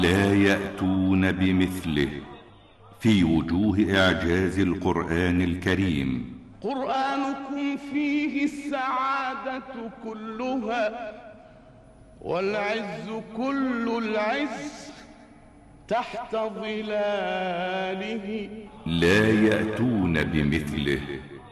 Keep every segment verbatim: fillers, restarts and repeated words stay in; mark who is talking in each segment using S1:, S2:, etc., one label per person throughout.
S1: لا يأتون بمثله في وجوه إعجاز القرآن الكريم.
S2: قرآنكم فيه السعادة كلها والعز كل العز تحت ظلاله.
S1: لا يأتون بمثله.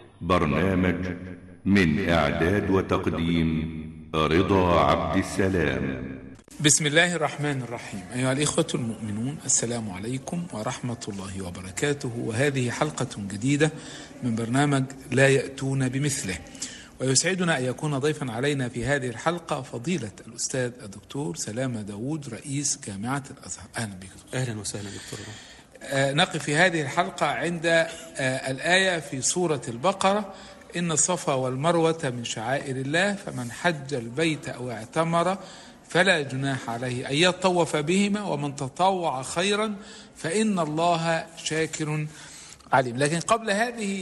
S1: برنامج من إعداد وتقديم رضا عبد السلام.
S3: بسم الله الرحمن الرحيم. أيها الإخوة المؤمنون، السلام عليكم ورحمة الله وبركاته، وهذه حلقة جديدة من برنامج لا يأتون بمثله. ويسعدنا أن يكون ضيفا علينا في هذه الحلقة فضيلة الأستاذ الدكتور سلامة داود رئيس جامعة الأزهر. أهلا بك.
S4: أهلا وسهلا دكتور.
S3: آه نقف في هذه الحلقة عند آه الآية في سورة البقرة: إن الصفا والمروة من شعائر الله فمن حج البيت أو اعتمر فلا جناح عليه أن يطوف بهما ومن تطوع خيرا فإن الله شاكر عليم. لكن قبل هذه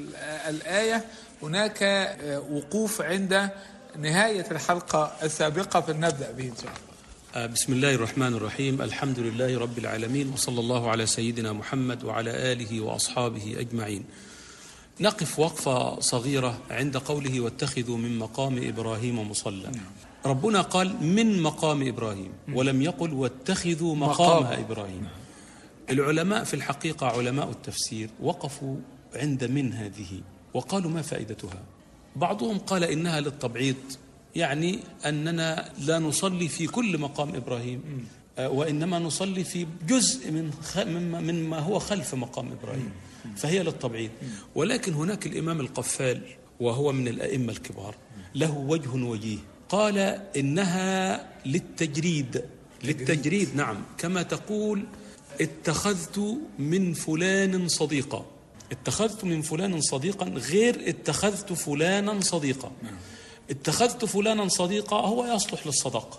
S3: الآية هناك وقوف عند نهاية الحلقة السابقة، فلنبدأ به إن شاء الله.
S4: بسم الله الرحمن الرحيم. الحمد لله رب العالمين، وصلى الله على سيدنا محمد وعلى آله وأصحابه أجمعين. نقف وقفة صغيرة عند قوله واتخذوا من مقام إبراهيم مصلى. ربنا قال من مقام إبراهيم ولم يقل واتخذوا مقام, مقام إبراهيم. العلماء في الحقيقة علماء التفسير وقفوا عند من هذه وقالوا ما فائدتها. بعضهم قال إنها للتبعيض، يعني أننا لا نصلي في كل مقام إبراهيم وإنما نصلي في جزء من من ما هو خلف مقام إبراهيم، فهي للتبعيض. ولكن هناك الإمام القفال وهو من الأئمة الكبار له وجه وجيه، قال إنها للتجريد. للتجريد نعم، كما تقول اتخذت من فلان صديقا. اتخذت من فلان صديقا غير اتخذت فلانا صديقا. اتخذت فلانا صديقا هو يصلح للصداقة.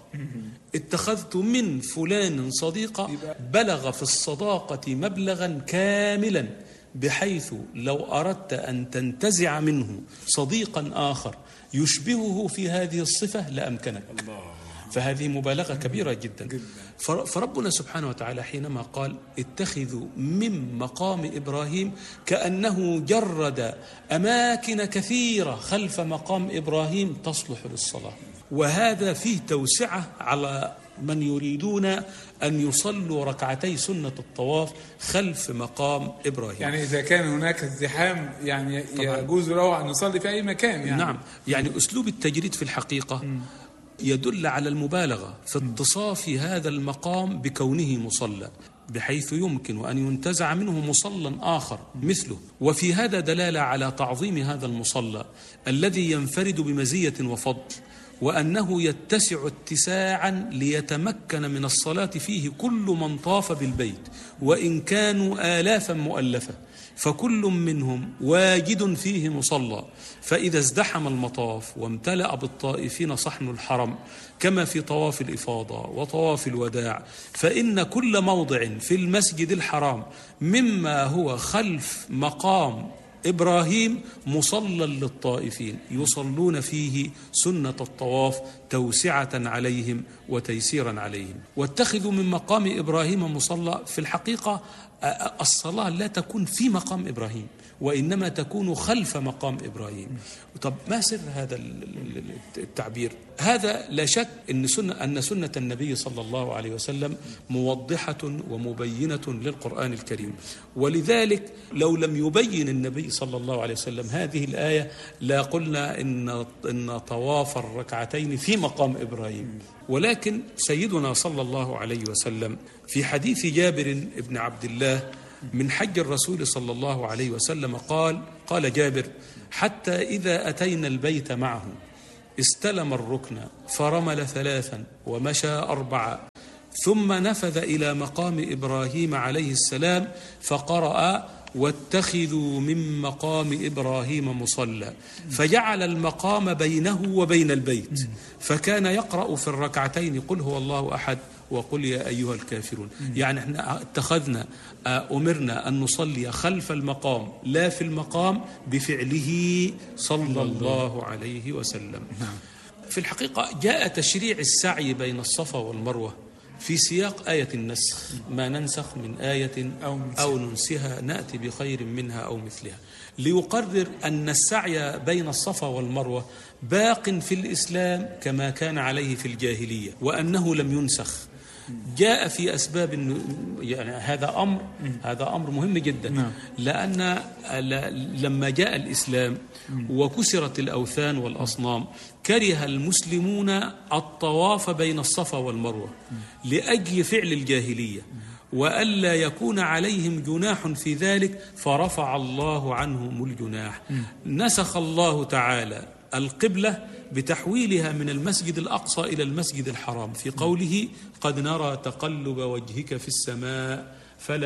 S4: اتخذت من فلان صديقا بلغ في الصداقة مبلغا كاملا بحيث لو أردت أن تنتزع منه صديقا آخر يشبهه في هذه الصفة لأمكنك. فهذه مبالغة كبيرة جدا. فربنا سبحانه وتعالى حينما قال اتخذوا من مقام إبراهيم كأنه جرد أماكن كثيرة خلف مقام إبراهيم تصلح للصلاة، وهذا فيه توسعة على من يريدون أن يصلوا ركعتي سنة الطواف خلف مقام إبراهيم.
S3: يعني إذا كان هناك ازدحام يعني يجوز له أن يصلي في أي مكان. يعني
S4: نعم، يعني أسلوب التجريد في الحقيقة م. يدل على المبالغة في اتصاف هذا المقام بكونه مصلى، بحيث يمكن أن ينتزع منه مصلى آخر مثله. وفي هذا دلالة على تعظيم هذا المصلى الذي ينفرد بمزية وفضل، وأنه يتسع اتساعا ليتمكن من الصلاة فيه كل من طاف بالبيت وإن كانوا آلافا مؤلفة، فكل منهم واجد فيه مصلى. فإذا ازدحم المطاف وامتلأ بالطائفين صحن الحرم كما في طواف الإفاضة وطواف الوداع، فإن كل موضع في المسجد الحرام مما هو خلف مقام إبراهيم مصلى للطائفين يصلون فيه سنة الطواف توسعة عليهم وتيسيرا عليهم. واتخذوا من مقام إبراهيم مصلى، في الحقيقة الصلاة لا تكون في مقام إبراهيم وإنما تكون خلف مقام إبراهيم. طب ما سر هذا التعبير؟ هذا لا شك أن سنة, أن سنة النبي صلى الله عليه وسلم موضحة ومبينة للقرآن الكريم، ولذلك لو لم يبين النبي صلى الله عليه وسلم هذه الآية لا قلنا إن, إن طواف الركعتين في مقام إبراهيم. ولكن سيدنا صلى الله عليه وسلم في حديث جابر بن عبد الله من حج الرسول صلى الله عليه وسلم قال قال جابر: حتى إذا أتينا البيت معه استلم الركن فرمل ثلاثا ومشى أربعة ثم نفذ إلى مقام إبراهيم عليه السلام فقرأ واتخذوا من مقام إبراهيم مصلى، فجعل المقام بينه وبين البيت، فكان يقرأ في الركعتين قل هو الله أحد وقل يا أيها الكافرون. يعني احنا اتخذنا أمرنا أن نصلي خلف المقام لا في المقام بفعله صلى الله عليه وسلم. في الحقيقة جاء تشريع السعي بين الصفا والمروة في سياق آية النسخ، ما ننسخ من آية
S3: أو
S4: أو ننسها نأتي بخير منها أو مثلها، ليقرر أن السعي بين الصفا والمروة باق في الإسلام كما كان عليه في الجاهلية، وأنه لم ينسخ. جاء في أسباب، يعني هذا أمر هذا أمر مهم جدا، لأن لما جاء الإسلام وكسرت الأوثان والأصنام كره المسلمون الطواف بين الصفا والمروة لأجل فعل الجاهلية، وألا يكون عليهم جناح في ذلك، فرفع الله عنهم الجناح. نسخ الله تعالى القبلة بتحويلها من المسجد الأقصى إلى المسجد الحرام في قوله: قد نرى تقلب وجهك في السماء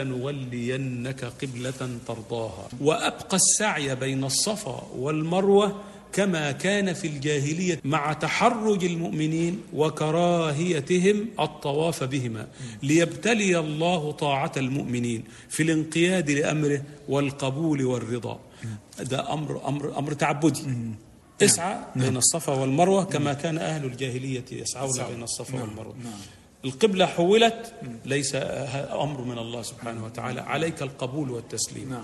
S4: فلنولينك قبلة ترضاها. وأبقى السعي بين الصفا والمروة كما كان في الجاهلية، مع تحرج المؤمنين وكراهيتهم الطواف بهما، ليبتلي الله طاعة المؤمنين في الانقياد لأمره والقبول والرضا. ده أمر أمر أمر تعبدي. اسعى بين الصفا والمروة كما كان أهل الجاهلية يسعون بين الصفا والمروة. القبلة حولت، ليس أمر من الله سبحانه وتعالى، عليك القبول والتسليم.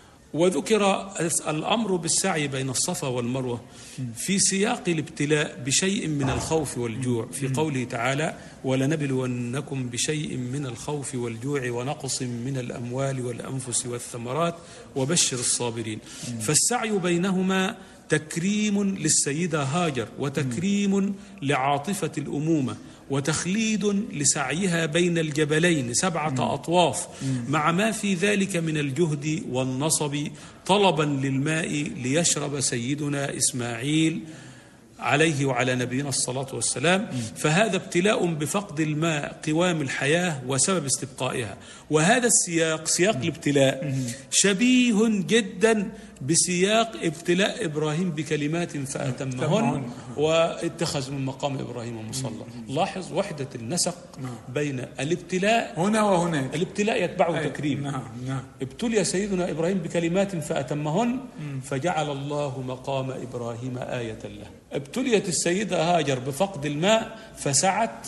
S4: وذكر الأمر بالسعي بين الصفا والمروة في سياق الابتلاء بشيء من الخوف والجوع، في قوله تعالى: ولنبلونكم بشيء من الخوف والجوع ونقص من الأموال والأنفس والثمرات وبشر الصابرين. فالسعي بينهما تكريم للسيدة هاجر، وتكريم لعاطفة الأمومة، وتخليد لسعيها بين الجبلين سبعة أطواف، مع ما في ذلك من الجهد والنصب، طلبا للماء ليشرب سيدنا إسماعيل عليه وعلى نبينا الصلاة والسلام. فهذا ابتلاء بفقد الماء قوام الحياة وسبب استبقائها. وهذا السياق، سياق الابتلاء، شبيه جدا بسياق ابتلاء إبراهيم بكلمات فأتمهن واتخذ من مقام إبراهيم مصلى. لاحظ وحدة النسق بين الابتلاء
S3: هنا وهناك.
S4: الابتلاء يتبعه تكريم.
S3: نعم نعم.
S4: ابتلي سيدنا إبراهيم بكلمات فأتمهن فجعل الله مقام إبراهيم آية له. ابتليت السيدة هاجر بفقد الماء فسعت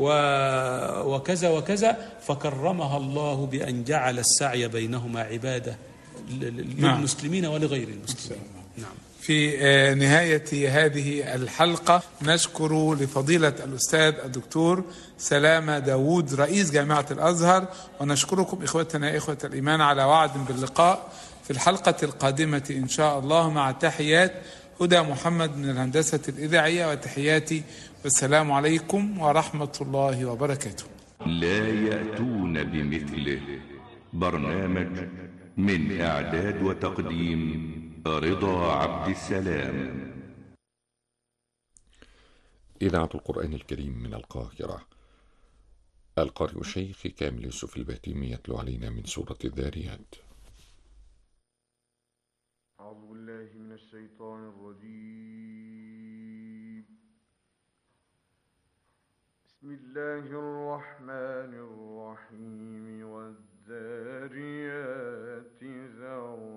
S4: وكذا وكذا، فكرمها الله بأن جعل السعي بينهما عبادة للمسلمين ولغير المسلمين. نعم.
S3: في نهاية هذه الحلقة نشكر لفضيلة الأستاذ الدكتور سلامة داود رئيس جامعة الأزهر، ونشكركم إخوتنا إخوة الإيمان على وعد باللقاء في الحلقة القادمة إن شاء الله، مع تحيات هدى محمد من الهندسة الإذاعية، وتحياتي والسلام عليكم ورحمة الله وبركاته.
S1: لا يأتون بمثله. برنامج من إعداد وتقديم رضا عبد السلام.
S5: إذاعة القرآن الكريم من القاهرة. القارئ الشيخ كامل يوسف البهتيمي يتلو علينا من سورة الذاريات.
S6: أعوذ بالله من الشيطان الرجيم. بسم الله الرحمن الرحيم. والذاريات ذروا